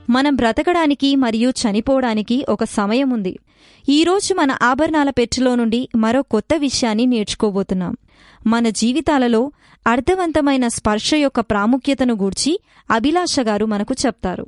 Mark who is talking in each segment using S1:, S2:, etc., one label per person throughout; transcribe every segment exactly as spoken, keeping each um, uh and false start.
S1: మనం బ్రతకడానికి మరియు చనిపోవడానికి ఒక సమయం ఉంది. ఈరోజు మన ఆభరణాల పెట్టెలో నుండి మరో కొత్త విషయాన్ని నేర్చుకోబోతున్నాం. మన జీవితాలలో అర్థవంతమైన స్పర్శ యొక్క ప్రాముఖ్యతను గూర్చి అభిలాష గారు మనకు చెప్తారు.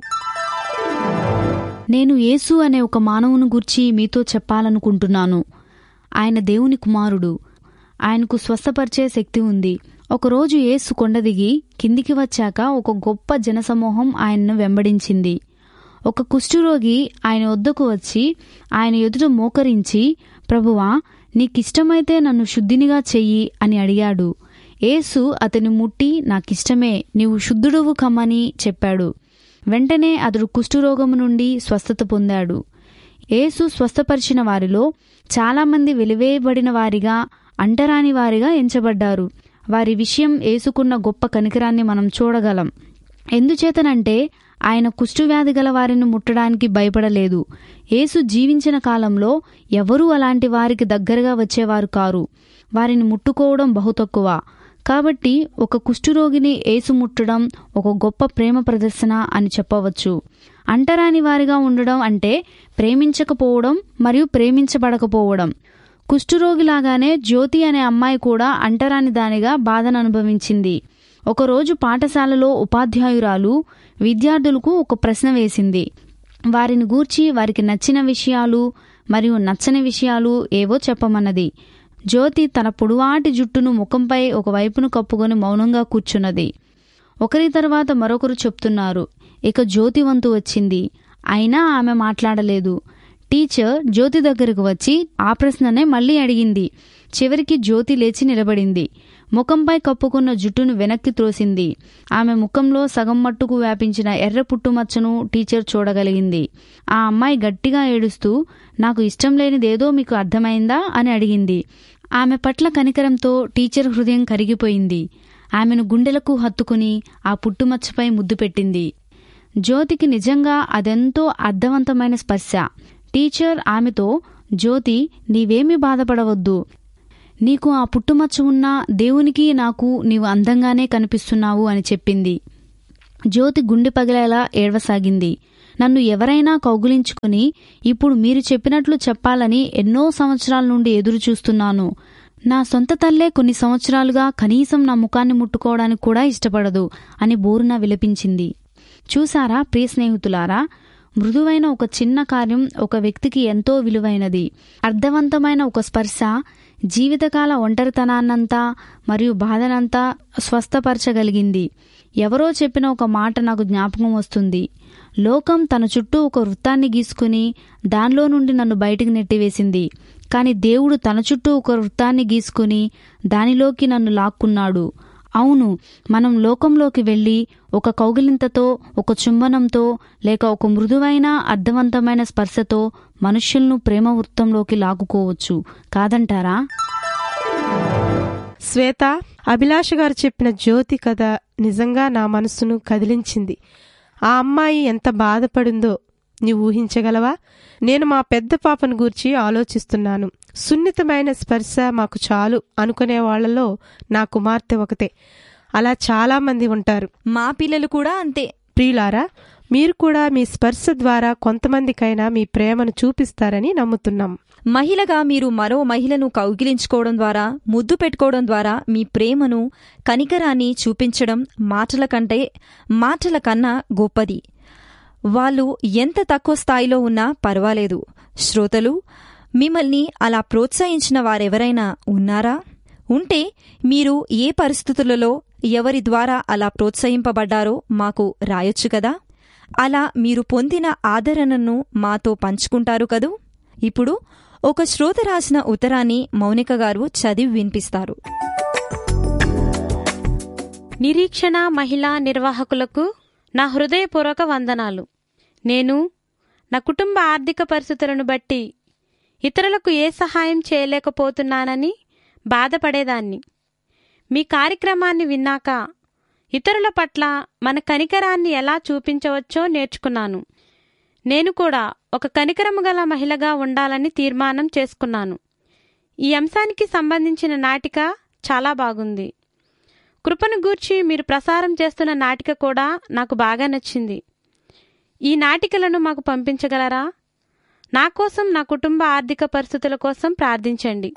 S2: నేను యేసు అనే ఒక మానవుని గూర్చి మీతో చెప్పాలనుకుంటున్నాను. ఆయన దేవుని కుమారుడు. ఆయనకు స్వస్థపరిచే శక్తి ఉంది. ఒకరోజు యేసు కొండ దిగి కిందికి వచ్చాక ఒక గొప్ప జనసమూహం ఆయన్ను వెంబడించింది. ఒక కుష్ఠరోగి ఆయన వద్దకు వచ్చి ఆయన ఎదుట మోకరించి, ప్రభువా, నీకిష్టమైతే నన్ను శుద్ధినిగా చెయ్యి అని అడిగాడు. యేసు అతని ముట్టి, నాకిష్టమే, నీవు శుద్ధుడువు కమ్మని చెప్పాడు. వెంటనే అతడు కుష్ఠరోగము నుండి స్వస్థత పొందాడు. యేసు స్వస్థపరిచిన వారిలో చాలామంది వెలివేయబడిన వారిగా, అంటరాని వారిగా ఎంచబడ్డారు. వారి విషయం యేసుకున్న గొప్ప కనికరాన్ని మనం చూడగలం. ఎందుచేతనంటే ఆయన కుష్ఠవ్యాధి గల వారిని ముట్టడానికి భయపడలేదు. యేసు జీవించిన కాలంలో ఎవరూ అలాంటి వారికి దగ్గరగా వచ్చేవారు కారు. వారిని ముట్టుకోవడం బహు తక్కువ. కాబట్టి ఒక కుష్ఠరోగిని యేసు ముట్టడం ఒక గొప్ప ప్రేమ ప్రదర్శన అని చెప్పవచ్చు. అంటరాని వారిగా ఉండడం అంటే ప్రేమించకపోవడం మరియు ప్రేమించబడకపోవడం. కుష్ఠరోగిలాగానే జ్యోతి అనే అమ్మాయి కూడా అంటరాని దానిగా బాధను అనుభవించింది. ఒకరోజు పాఠశాలలో ఉపాధ్యాయురాలు విద్యార్థులకు ఒక ప్రశ్న వేసింది. వారిని గూర్చి వారికి నచ్చిన విషయాలు మరియు నచ్చని విషయాలు ఏవో చెప్పమన్నది. జ్యోతి తన పొడువాటి జుట్టును ముఖంపై ఒకవైపును కప్పుకొని మౌనంగా కూర్చున్నది. ఒకరి తర్వాత మరొకరు చెప్తున్నారు. ఇక జ్యోతి వంతు వచ్చింది. అయినా ఆమె మాట్లాడలేదు. టీచర్ జ్యోతి దగ్గరకు వచ్చి ఆ ప్రశ్ననే మళ్లీ అడిగింది. చివరికి జ్యోతి లేచి నిలబడింది. ముఖంపై కప్పుకున్న జుట్టును వెనక్కి త్రోసింది. ఆమె ముఖంలో సగం మట్టుకు వ్యాపించిన ఎర్ర పుట్టుమచ్చను టీచర్ చూడగలిగింది. ఆ అమ్మాయి గట్టిగా ఏడుస్తూ, నాకు ఇష్టం లేనిదేదో మీకు అర్థమైందా అని అడిగింది. ఆమె పట్ల కనికరంతో టీచర్ హృదయం కరిగిపోయింది. ఆమెను గుండెలకు హత్తుకుని ఆ పుట్టుమచ్చపై ముద్దు పెట్టింది. జ్యోతికి నిజంగా అదెంతో అర్థవంతమైన స్పర్శ. టీచర్ ఆమెతో, జ్యోతి, నీవేమీ బాధపడవద్దు. నీకు ఆ పుట్టుమచ్చ ఉన్నా దేవునికి నాకు నీవు అందంగానే కనిపిస్తున్నావు అని చెప్పింది. జ్యోతి గుండె పగిలేలా ఏడవసాగింది. నన్ను ఎవరైనా కౌగులించుకుని ఇప్పుడు మీరు చెప్పినట్లు చెప్పాలని ఎన్నో సంవత్సరాల నుండి ఎదురు చూస్తున్నాను. నా సొంత తల్లే కొన్ని సంవత్సరాలుగా కనీసం నా ముఖాన్ని ముట్టుకోవడానికి కూడా ఇష్టపడదు అని బోరున విలపించింది. చూసారా ప్రియ స్నేహితులారా, మృదువైన ఒక చిన్న కార్యం ఒక వ్యక్తికి ఎంతో విలువైనది. అర్థవంతమైన ఒక స్పర్శ జీవితకాల ఒంటరితనాన్నంతా మరియు బాధనంతా స్వస్థపరచగలిగింది. ఎవరో చెప్పిన ఒక మాట నాకు జ్ఞాపకం వస్తుంది. లోకం తన చుట్టూ ఒక వృత్తాన్ని గీసుకుని దానిలో నుండి నన్ను బయటికి నెట్టివేసింది. కాని దేవుడు తన చుట్టూ ఒక వృత్తాన్ని గీసుకుని దానిలోకి నన్ను లాక్కున్నాడు. అవును, మనం లోకంలోకి వెళ్ళి ఒక కౌగిలింతతో, ఒక చుంబనంతో, లేక ఒక మృదువైన అర్థవంతమైన స్పర్శతో మనుష్యులను ప్రేమ వృత్తంలోకి లాగుకోవచ్చు, కాదంటారా?
S3: శ్వేత, అభిలాష గారు చెప్పిన జ్యోతి కథ నిజంగా నా మనసును కదిలించింది. ఆ అమ్మాయి ఎంత బాధపడిందో నీవు ఊహించగలవా? నేను మా పెద్ద పాపను గూర్చి ఆలోచిస్తున్నాను. సున్నితమైన స్పర్శ మాకు చాలు అనుకునే వాళ్లలో నా కుమార్తె ఒకతే. అలా చాలా మంది ఉంటారు.
S1: మా పిల్లలు కూడా అంతే.
S3: ప్రియులారా, మీరు కూడా మీ స్పర్శ ద్వారా కొంతమందికైనా మీ ప్రేమను చూపిస్తారని నమ్ముతున్నాం.
S1: మహిళగా మీరు మరో మహిళను కౌగిలించుకోవడం ద్వారా, ముద్దు పెట్టుకోవడం ద్వారా మీ ప్రేమను, కనికరాన్ని చూపించడం మాటల కంటే మాటల కన్నా గొప్పది. వాళ్ళు ఎంత తక్కువ స్థాయిలో ఉన్నా పర్వాలేదు. శ్రోతలు, మిమ్మల్ని అలా ప్రోత్సహించిన వారెవరైనా ఉన్నారా? ఉంటే మీరు ఏ పరిస్థితులలో ఎవరి ద్వారా అలా ప్రోత్సహింపబడ్డారో మాకు రాయొచ్చు కదా. అలా మీరు పొందిన ఆదరణను మాతో పంచుకుంటారు కదూ. ఇప్పుడు ఒక శ్రోత రాసిన ఉత్తరాన్ని మౌనిక గారు చదివి వినిపిస్తారు.
S4: నిరీక్షణ మహిళా నిర్వాహకులకు నా హృదయపూర్వక వందనాలు. నేను నా కుటుంబ ఆర్థిక పరిస్థితులను బట్టి ఇతరులకు ఏ సహాయం చేయలేకపోతున్నానని బాధపడేదాన్ని. మీ కార్యక్రమాన్ని విన్నాక ఇతరుల పట్ల మన కనికరాన్ని ఎలా చూపించవచ్చో నేర్చుకున్నాను. నేను కూడా ఒక కనికరము గల మహిళగా ఉండాలని తీర్మానం చేసుకున్నాను. ఈ అంశానికి సంబంధించిన నాటిక చాలా బాగుంది. కృపను గూర్చి మీరు ప్రసారం చేస్తున్న నాటిక కూడా నాకు బాగా నచ్చింది. ఈ నాటికలను మాకు పంపించగలరా? నా కోసం, నా కుటుంబ ఆర్థిక పరిస్థితుల కోసం ప్రార్థించండి.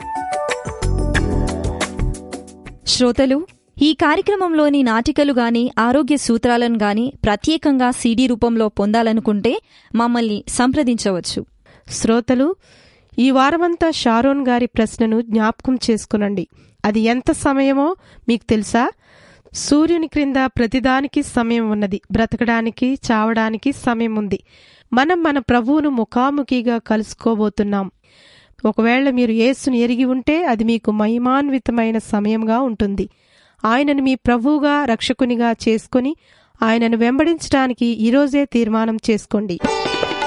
S1: శ్రోతలు, ఈ కార్యక్రమంలోని నాటికలు గాని ఆరోగ్య సూత్రాలను గాని ప్రత్యేకంగా సీడీ రూపంలో పొందాలనుకుంటే మమ్మల్ని సంప్రదించవచ్చు.
S3: శ్రోతలు, ఈ వారమంతా షారోన్ గారి ప్రశ్నను జ్ఞాపకం చేసుకునండి. అది ఎంత సమయమో మీకు తెలుసా? సూర్యుని క్రింద ప్రతిదానికి సమయం ఉన్నది. బ్రతకడానికి, చావడానికి సమయం ఉంది. మనం మన ప్రభువును ముఖాముఖిగా కలుసుకోబోతున్నాం. ఒకవేళ మీరు యేసుని ఎరిగి ఉంటే అది మీకు మహిమాన్వితమైన సమయంగా ఉంటుంది. ఆయనను మీ ప్రభువుగా, రక్షకునిగా చేసుకుని ఆయనను వెంబడించడానికి ఈరోజే తీర్మానం చేసుకోండి.